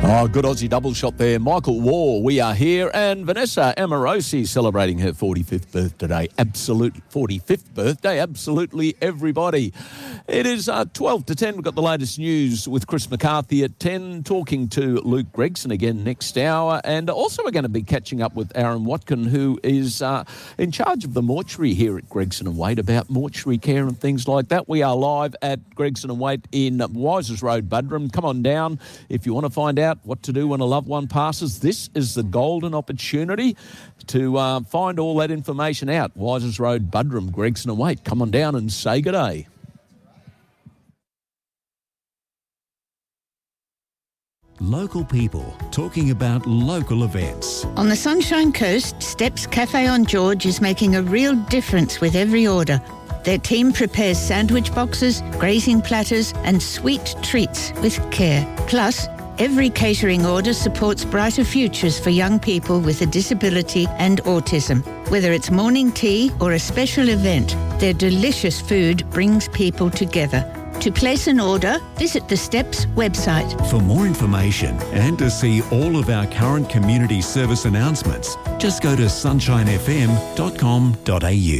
Oh, good Aussie double shot there. Michael Waugh, we are here, and Vanessa Amorosi celebrating her 45th birthday. 45th birthday, absolutely everybody. It is 12 to 10. We've got the latest news with Chris McCarthy at 10, talking to Luke Gregson again next hour, and also we're going to be catching up with Aaron Watkin, who is in charge of the mortuary here at Gregson & Waite, about mortuary care and things like that. We are live at Gregson & Waite in Wisers Road, Buderim. Come on down if you want to find out what to do when a loved one passes. This is the golden opportunity to find all that information out. Wisers Road, Buderim, Gregson & Waite. Come on down and say good day. Local people talking about local events. On the Sunshine Coast, Steps Cafe on George is making a real difference with every order. Their team prepares sandwich boxes, grazing platters and sweet treats with care. Plus, every catering order supports brighter futures for young people with a disability and autism. Whether it's morning tea or a special event, their delicious food brings people together. To place an order, visit the Steps website. For more information and to see all of our current community service announcements, just go to sunshinefm.com.au.